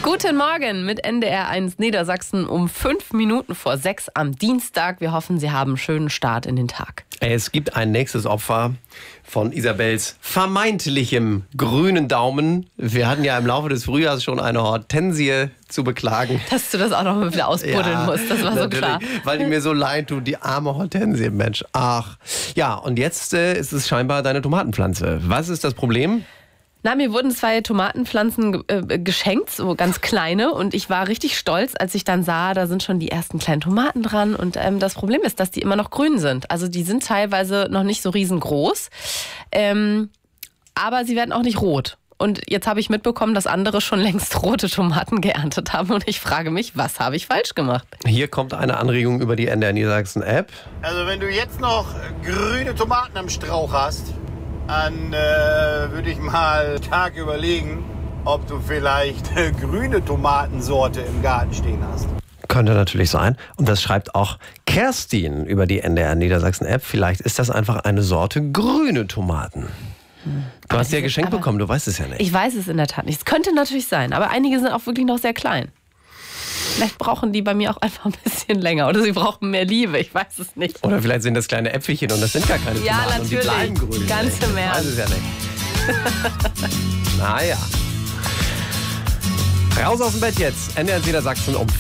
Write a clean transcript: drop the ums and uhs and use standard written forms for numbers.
Guten Morgen mit NDR1 Niedersachsen um 5 Minuten vor 6 am Dienstag. Wir hoffen, Sie haben einen schönen Start in den Tag. Es gibt ein nächstes Opfer von Isabels vermeintlichem grünen Daumen. Wir hatten ja im Laufe des Frühjahrs schon eine Hortensie zu beklagen. Dass du das auch noch mal wieder ausbuddeln musst, das war so klar. Weil die mir so leid tut, die arme Hortensie, Mensch. Ach, ja, und jetzt ist es scheinbar deine Tomatenpflanze. Was ist das Problem? Na, mir wurden 2 Tomatenpflanzen geschenkt, so ganz kleine. Und ich war richtig stolz, als ich dann sah, da sind schon die ersten kleinen Tomaten dran. Und das Problem ist, dass die immer noch grün sind. Also die sind teilweise noch nicht so riesengroß, aber sie werden auch nicht rot. Und jetzt habe ich mitbekommen, dass andere schon längst rote Tomaten geerntet haben. Und ich frage mich, was habe ich falsch gemacht? Hier kommt eine Anregung über die NDR Niedersachsen App. Also wenn du jetzt noch grüne Tomaten am Strauch hast, dann würde ich mal einen Tag überlegen, ob du vielleicht grüne Tomatensorte im Garten stehen hast. Könnte natürlich sein. Und das schreibt auch Kerstin über die NDR Niedersachsen App. Vielleicht ist das einfach eine Sorte grüne Tomaten. Du hast ja geschenkt bekommen, du weißt es ja nicht. Ich weiß es in der Tat nicht. Es könnte natürlich sein, aber einige sind auch wirklich noch sehr klein. Vielleicht brauchen die bei mir auch einfach ein bisschen länger oder sie brauchen mehr Liebe, ich weiß es nicht. Oder vielleicht sind das kleine Äpfelchen und das sind gar keine Tomaten natürlich. Und die bleiben grün. Ganz im Ernst. Ich weiß es ja nicht. Naja. Raus aus dem Bett jetzt. NDR Niedersachsen um